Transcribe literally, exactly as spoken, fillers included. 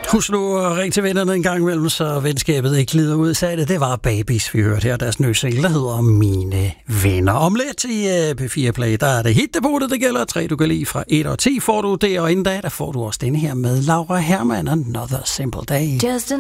Husk nu at ringe til vennerne en gang imellem, så venskabet ikke glider ud. Så det, det var Babys, vi hørte her. Deres nye single, der hedder Mine Venner. Om lidt i P fire Play, der er det hitdepotet, det gælder. Tre, du kan lide fra et og ti, får du det. Og inden da, der får du også denne her med Laura Hermann, Another Simple Day. Just